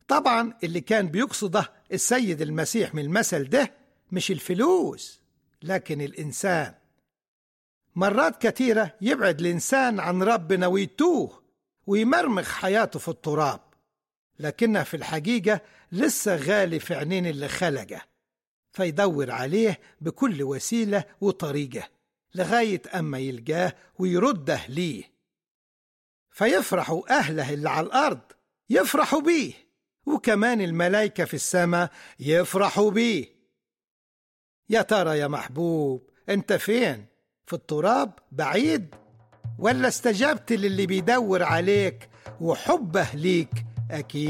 طبعا اللي كان بيقصده السيد المسيح من المثل ده مش الفلوس لكن الإنسان. مرات كتيرة يبعد الإنسان عن ربنا ويتوه ويمرمغ حياته في التراب، لكنها في الحقيقة لسه غالي في عينين اللي خلقه، فيدور عليه بكل وسيلة وطريقة لغاية أما يلقاه ويرده ليه، فيفرحوا أهله اللي على الأرض يفرحوا بيه، وكمان الملائكة في السماء يفرحوا بيه. يا ترى يا محبوب أنت فين؟ في التراب بعيد؟ ولا استجبت للي بيدور عليك وحبه ليك أكيد؟